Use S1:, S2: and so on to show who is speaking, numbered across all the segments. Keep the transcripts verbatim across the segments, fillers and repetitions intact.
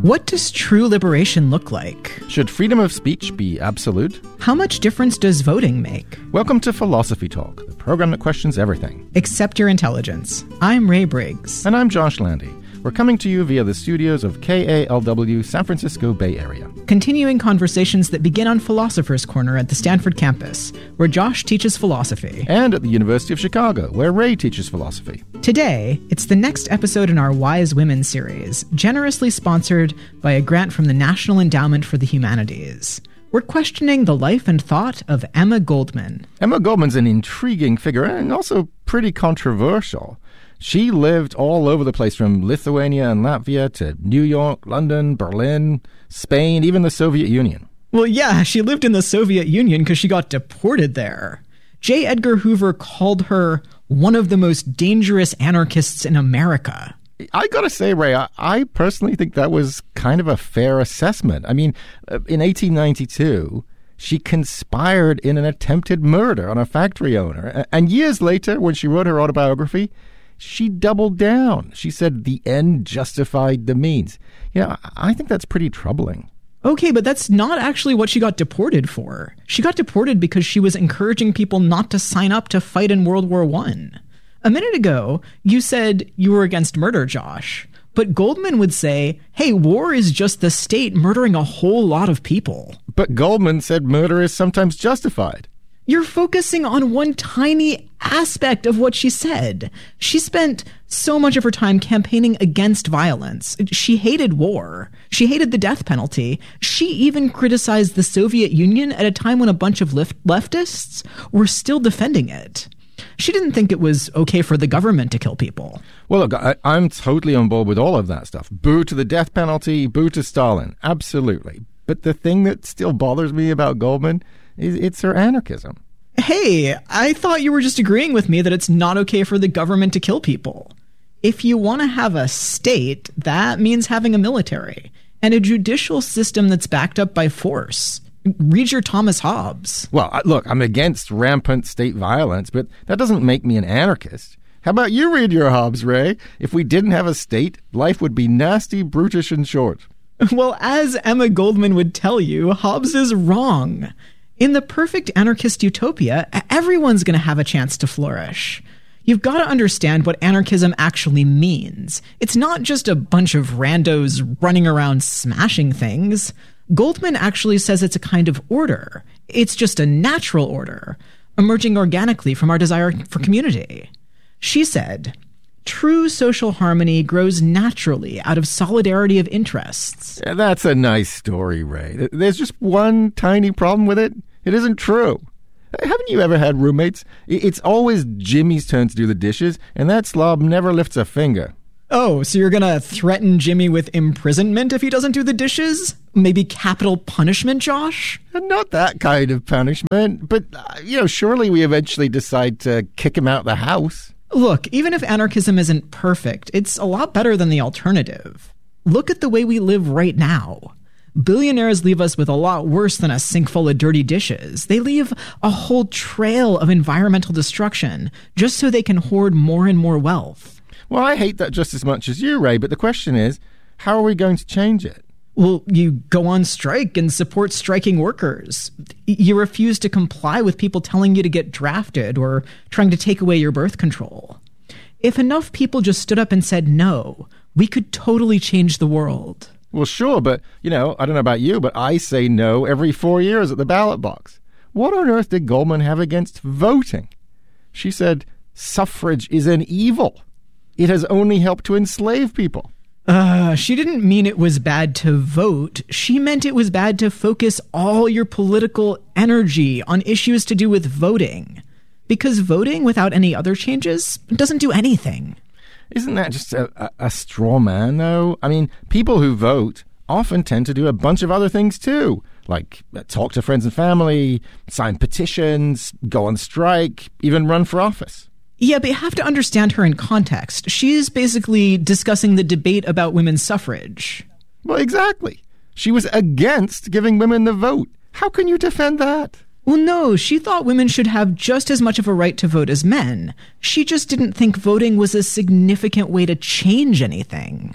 S1: What does true liberation look like?
S2: Should freedom of speech be absolute?
S1: How much difference does voting make?
S2: Welcome to Philosophy Talk, the program that questions everything.
S1: Except your intelligence. I'm Ray Briggs.
S2: And I'm Josh Landy. We're coming to you via the studios of K A L W San Francisco Bay Area.
S1: Continuing conversations that begin on Philosopher's Corner at the Stanford campus, where Josh teaches philosophy.
S2: And at the University of Chicago, where Ray teaches philosophy.
S1: Today, it's the next episode in our Wise Women series, generously sponsored by a grant from the National Endowment for the Humanities. We're questioning the life and thought of Emma Goldman.
S2: Emma Goldman's an intriguing figure and also pretty controversial. She lived all over the place, from Lithuania and Latvia to New York, London, Berlin, Spain, even the Soviet Union.
S1: Well, yeah, she lived in the Soviet Union because she got deported there. J. Edgar Hoover called her one of the most dangerous anarchists in America.
S2: I gotta say, Ray, I, I personally think that was kind of a fair assessment. I mean, in eighteen ninety-two, she conspired in an attempted murder on a factory owner. And years later, when she wrote her autobiography, she doubled down. She said the end justified the means. Yeah, I think that's pretty troubling.
S1: Okay, but that's not actually what she got deported for. She got deported because she was encouraging people not to sign up to fight in World War One. A minute ago, you said you were against murder, Josh. But Goldman would say, hey, war is just the state murdering a whole lot of people.
S2: But Goldman said murder is sometimes justified.
S1: You're focusing on one tiny aspect of what she said. She spent so much of her time campaigning against violence. She hated war. She hated the death penalty. She even criticized the Soviet Union at a time when a bunch of left- leftists were still defending it. She didn't think it was okay for the government to kill people.
S2: Well, look, I, I'm totally on board with all of that stuff. Boo to the death penalty, boo to Stalin. Absolutely. But the thing that still bothers me about Goldman is it's her anarchism.
S1: Hey, I thought you were just agreeing with me that it's not okay for the government to kill people. If you want to have a state, that means having a military and a judicial system that's backed up by force. Read your Thomas Hobbes.
S2: Well, look, I'm against rampant state violence, but that doesn't make me an anarchist. How about you read your Hobbes, Ray? If we didn't have a state, life would be nasty, brutish, and short.
S1: Well, as Emma Goldman would tell you, Hobbes is wrong. In the perfect anarchist utopia, everyone's going to have a chance to flourish. You've got to understand what anarchism actually means. It's not just a bunch of randos running around smashing things. Goldman actually says it's a kind of order. It's just a natural order, emerging organically from our desire for community. She said, true social harmony grows naturally out of solidarity of interests.
S2: Yeah, that's a nice story, Ray. There's just one tiny problem with it. It isn't true. Haven't you ever had roommates? It's always Jimmy's turn to do the dishes, and that slob never lifts a finger.
S1: Oh, so you're going to threaten Jimmy with imprisonment if he doesn't do the dishes? Maybe capital punishment, Josh?
S2: Not that kind of punishment, but, uh, you know, surely we eventually decide to kick him out of the house.
S1: Look, even if anarchism isn't perfect, it's a lot better than the alternative. Look at the way we live right now. Billionaires leave us with a lot worse than a sink full of dirty dishes. They leave a whole trail of environmental destruction just so they can hoard more and more wealth.
S2: Well, I hate that just as much as you, Ray, but the question is, how are we going to change it?
S1: Well, you go on strike and support striking workers. You refuse to comply with people telling you to get drafted or trying to take away your birth control. If enough people just stood up and said no, we could totally change the world.
S2: Well, sure, but, you know, I don't know about you, but I say no every four years at the ballot box. What on earth did Goldman have against voting? She said suffrage is an evil. It has only helped to enslave people.
S1: Uh, she didn't mean it was bad to vote. She meant it was bad to focus all your political energy on issues to do with voting. Because voting without any other changes doesn't do anything.
S2: Isn't that just a, a, a straw man, though? I mean, people who vote often tend to do a bunch of other things, too. Like talk to friends and family, sign petitions, go on strike, even run for office.
S1: Yeah, but you have to understand her in context. She's basically discussing the debate about women's suffrage.
S2: Well, exactly. She was against giving women the vote. How can you defend that?
S1: Well, no, she thought women should have just as much of a right to vote as men. She just didn't think voting was a significant way to change anything.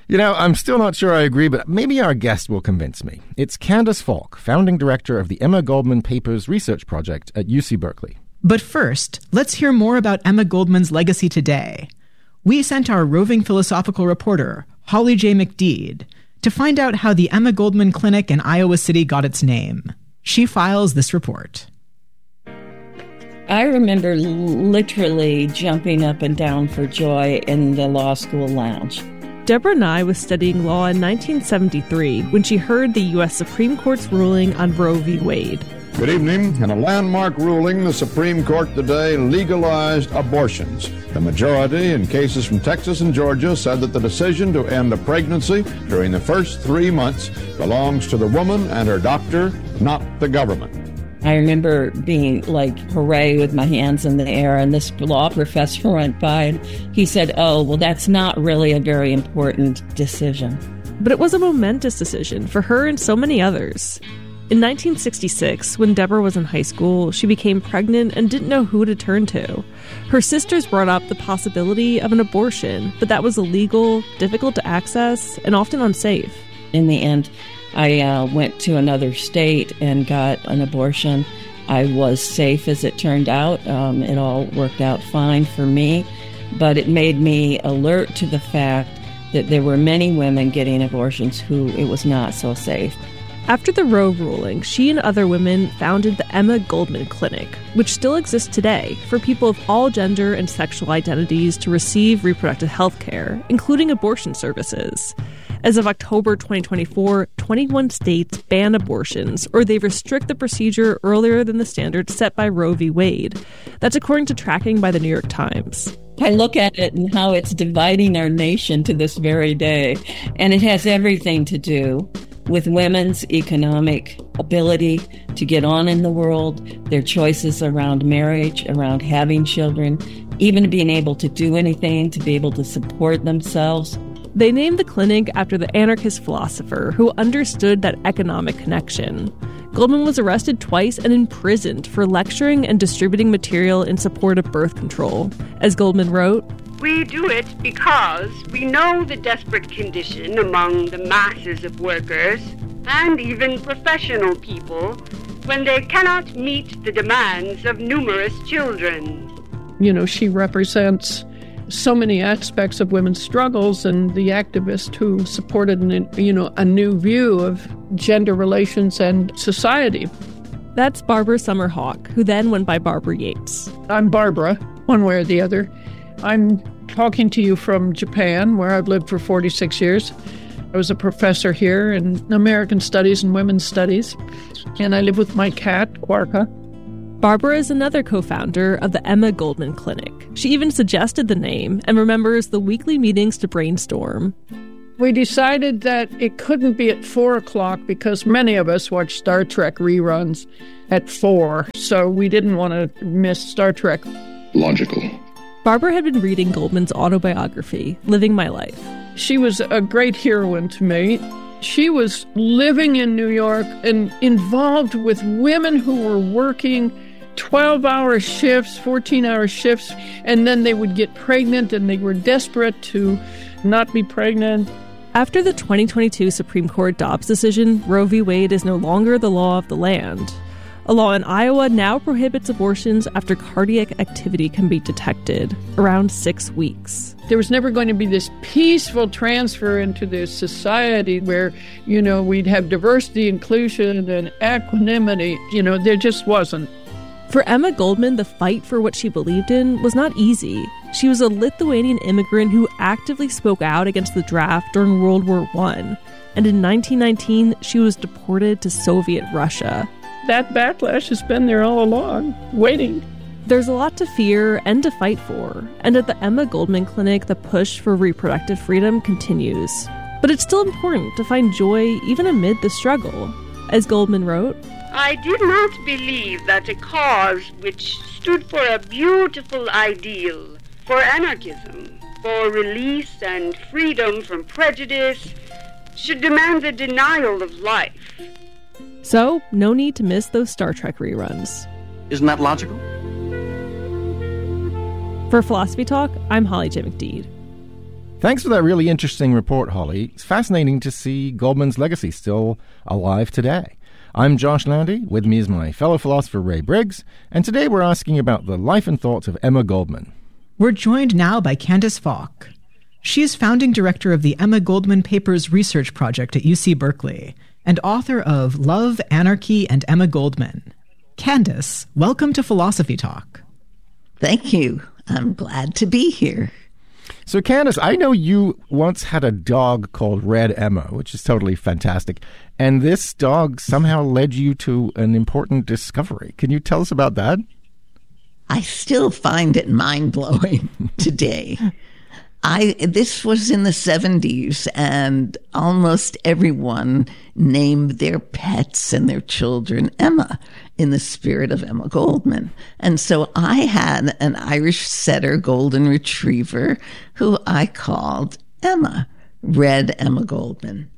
S2: You know, I'm still not sure I agree, but maybe our guest will convince me. It's Candace Falk, founding director of the Emma Goldman Papers Research Project at U C Berkeley.
S1: But first, let's hear more about Emma Goldman's legacy today. We sent our roving philosophical reporter, Holly J. McDede, to find out how the Emma Goldman Clinic in Iowa City got its name. She files this report.
S3: I remember literally jumping up and down for joy in the law school lounge.
S4: Deborah Nye was studying law in nineteen seventy-three when she heard the U S Supreme Court's ruling on Roe v. Wade.
S5: Good evening. In a landmark ruling, the Supreme Court today legalized abortions. The majority in cases from Texas and Georgia said that the decision to end a pregnancy during the first three months belongs to the woman and her doctor, not the government.
S3: I remember being like, hooray, with my hands in the air, and this law professor went by and he said, oh, well, that's not really a very important decision.
S4: But it was a momentous decision for her and so many others. In nineteen sixty-six, when Deborah was in high school, she became pregnant and didn't know who to turn to. Her sisters brought up the possibility of an abortion, but that was illegal, difficult to access, and often unsafe.
S3: In the end, I uh, went to another state and got an abortion. I was safe, as it turned out. Um, it all worked out fine for me, but it made me alert to the fact that there were many women getting abortions who it was not so safe.
S4: After the Roe ruling, she and other women founded the Emma Goldman Clinic, which still exists today for people of all gender and sexual identities to receive reproductive health care, including abortion services. As of October twenty twenty-four, twenty-one states ban abortions, or they restrict the procedure earlier than the standards set by Roe v. Wade. That's according to tracking by the New York Times.
S3: I look at it and how it's dividing our nation to this very day, and it has everything to do with women's economic ability to get on in the world, their choices around marriage, around having children, even being able to do anything, to be able to support themselves.
S4: They named the clinic after the anarchist philosopher who understood that economic connection. Goldman was arrested twice and imprisoned for lecturing and distributing material in support of birth control. As Goldman wrote,
S6: "We do it because we know the desperate condition among the masses of workers and even professional people when they cannot meet the demands of numerous children."
S7: You know, she represents so many aspects of women's struggles, and the activist who supported, an, you know, a new view of gender relations and society.
S4: That's Barbara Summerhawk, who then went by Barbara Yates.
S7: I'm Barbara, one way or the other. I'm talking to you from Japan, where I've lived for forty-six years. I was a professor here in American Studies and Women's Studies, and I live with my cat, Quarka.
S4: Barbara is another co-founder of the Emma Goldman Clinic. She even suggested the name and remembers the weekly meetings to brainstorm.
S7: We decided that it couldn't be at four o'clock because many of us watch Star Trek reruns at four, so we didn't want to miss Star Trek.
S8: Logical.
S4: Barbara had been reading Goldman's autobiography, Living My Life.
S7: She was a great heroine to me. She was living in New York and involved with women who were working twelve-hour shifts, fourteen-hour shifts, and then they would get pregnant and they were desperate to not be pregnant.
S4: After the twenty twenty-two Supreme Court Dobbs decision, Roe v. Wade is no longer the law of the land. A law in Iowa now prohibits abortions after cardiac activity can be detected, around six weeks.
S7: There was never going to be this peaceful transfer into this society where, you know, we'd have diversity, inclusion, and equanimity. You know, there just wasn't.
S4: For Emma Goldman, the fight for what she believed in was not easy. She was a Lithuanian immigrant who actively spoke out against the draft during World War One. And in nineteen nineteen, she was deported to Soviet Russia.
S7: That backlash has been there all along, waiting.
S4: There's a lot to fear and to fight for, and at the Emma Goldman Clinic, the push for reproductive freedom continues. But it's still important to find joy even amid the struggle. As Goldman wrote,
S6: "I did not believe that a cause which stood for a beautiful ideal, for anarchism, for release and freedom from prejudice, should demand the denial of life."
S4: So, no need to miss those Star Trek reruns.
S8: Isn't that logical?
S4: For Philosophy Talk, I'm Holly J. McDede.
S2: Thanks for that really interesting report, Holly. It's fascinating to see Goldman's legacy still alive today. I'm Josh Landy. With me is my fellow philosopher, Ray Briggs, and today we're asking about the life and thoughts of Emma Goldman.
S1: We're joined now by Candace Falk. She is founding director of the Emma Goldman Papers Research Project at U C Berkeley and author of Love, Anarchy, and Emma Goldman. Candace, welcome to Philosophy Talk.
S9: Thank you. I'm glad to be here.
S2: So, Candace, I know you once had a dog called Red Emma, which is totally fantastic. And this dog somehow led you to an important discovery. Can you tell us about that?
S9: I still find it mind-blowing today. I this was in the seventies, and almost everyone named their pets and their children Emma in the spirit of Emma Goldman. And so I had an Irish setter golden retriever who I called Emma, Red Emma Goldman.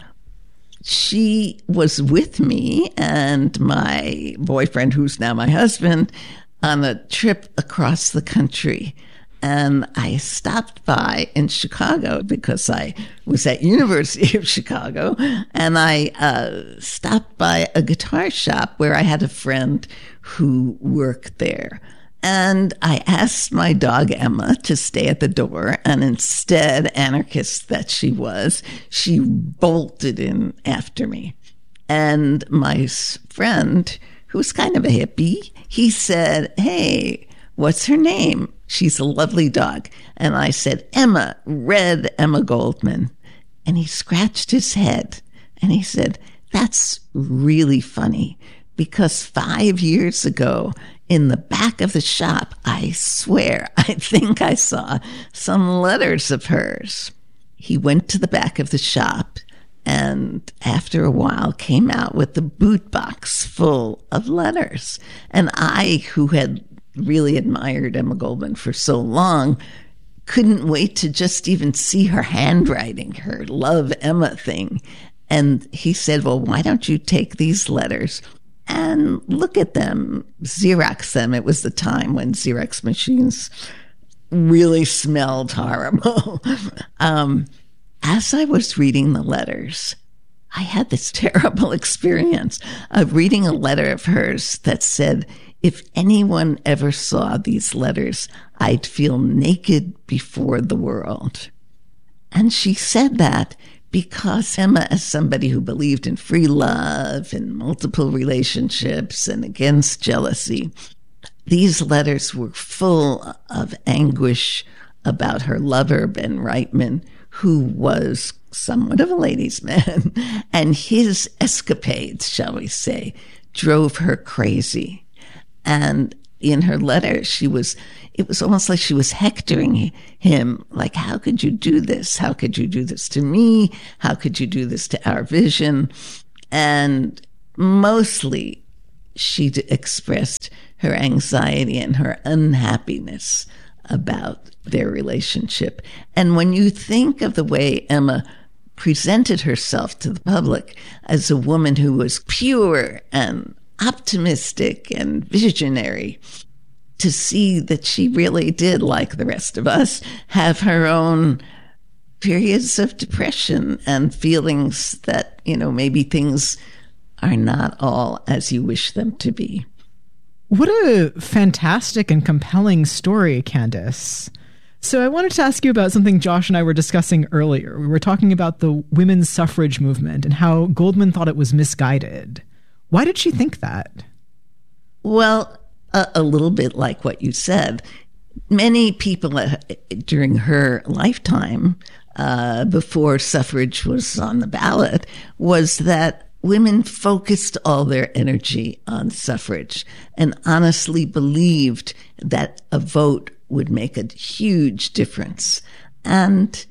S9: She was with me and my boyfriend, who's now my husband, on a trip across the country. And I stopped by in Chicago because I was at University of Chicago, and I uh, stopped by a guitar shop where I had a friend who worked there. And I asked my dog Emma to stay at the door, and instead, anarchist that she was, she bolted in after me. And my friend, who was kind of a hippie, he said, "Hey, what's her name? She's a lovely dog." And I said, "Emma, Red Emma Goldman." And he scratched his head and he said, "That's really funny, because five years ago in the back of the shop, I swear, I think I saw some letters of hers." He went to the back of the shop and after a while came out with the boot box full of letters. And I, who had really admired Emma Goldman for so long, couldn't wait to just even see her handwriting, her Love Emma thing. And he said, "Well, why don't you take these letters and look at them, Xerox them." It was the time when Xerox machines really smelled horrible. um, as I was reading the letters, I had this terrible experience of reading a letter of hers that said, "If anyone ever saw these letters, I'd feel naked before the world." And she said that because Emma, as somebody who believed in free love and multiple relationships and against jealousy, these letters were full of anguish about her lover, Ben Reitman, who was somewhat of a ladies' man, and his escapades, shall we say, drove her crazy. And in her letter, she was, it was almost like she was hectoring him, like, "How could you do this? How could you do this to me? How could you do this to our vision?" And mostly she expressed her anxiety and her unhappiness about their relationship. And when you think of the way Emma presented herself to the public as a woman who was pure and optimistic and visionary, to see that she really did, like the rest of us, have her own periods of depression and feelings that, you know, maybe things are not all as you wish them to be.
S1: What a fantastic and compelling story, Candace. So I wanted to ask you about something Josh and I were discussing earlier. We were talking about the women's suffrage movement and how Goldman thought it was misguided. Why did she think that?
S9: Well, a, a little bit like what you said. Many people uh, during her lifetime, uh, before suffrage was on the ballot, was that women focused all their energy on suffrage and honestly believed that a vote would make a huge difference. And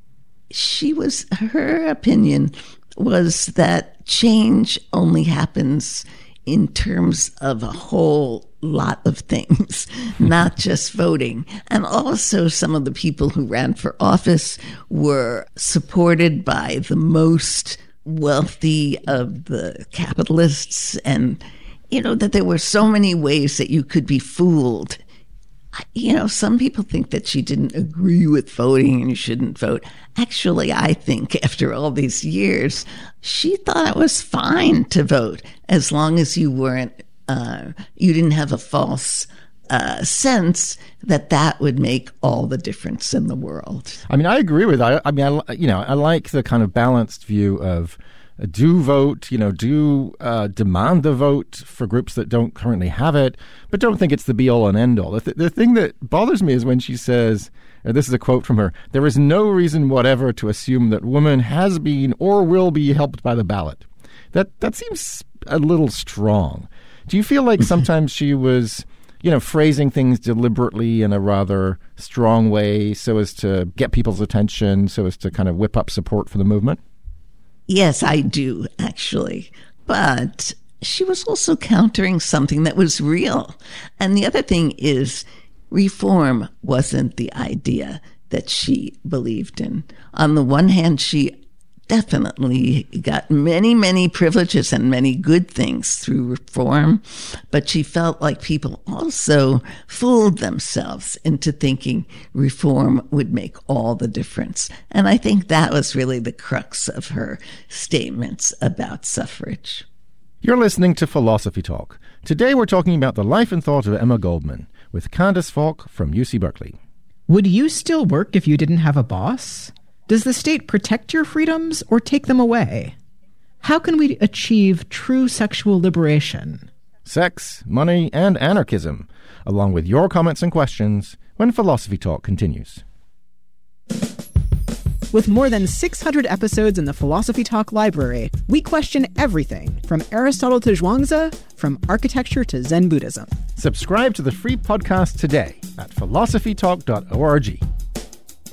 S9: she was, her opinion was that change only happens in terms of a whole lot of things, not just voting. And also some of the people who ran for office were supported by the most wealthy of the capitalists, and, you know, that there were so many ways that you could be fooled. you know, some people think that she didn't agree with voting and you shouldn't vote. Actually, I think after all these years, she thought it was fine to vote as long as you weren't, uh, you didn't have a false uh, sense that that would make all the difference in the world. I
S2: mean, I agree with that. I mean, I, you know, I like the kind of balanced view of uh, do vote, you know, do uh, demand the vote for groups that don't currently have it, but don't think it's the be-all and end-all. The, th- the thing that bothers me is when she says, or this is a quote from her, "There is no reason whatever to assume that woman has been or will be helped by the ballot." That that seems a little strong. Do you feel like sometimes she was, you know, phrasing things deliberately in a rather strong way so as to get people's attention, so as to kind of whip up support for the movement?
S9: Yes, I do, actually. But she was also countering something that was real. And the other thing is, reform wasn't the idea that she believed in. On the one hand, she definitely got many, many privileges and many good things through reform, but she felt like people also fooled themselves into thinking reform would make all the difference. And I think that was really the crux of her statements about suffrage.
S2: You're listening to Philosophy Talk. Today we're talking about the life and thought of Emma Goldman with Candace Falk from U C Berkeley.
S1: Would you still work if you didn't have a boss? Does the state protect your freedoms or take them away? How can we achieve true sexual liberation?
S2: Sex, money, and anarchism, along with your comments and questions when Philosophy Talk continues.
S1: With more than six hundred episodes in the Philosophy Talk library, we question everything from Aristotle to Zhuangzi, from architecture to Zen Buddhism.
S2: Subscribe to the free podcast today at philosophy talk dot org.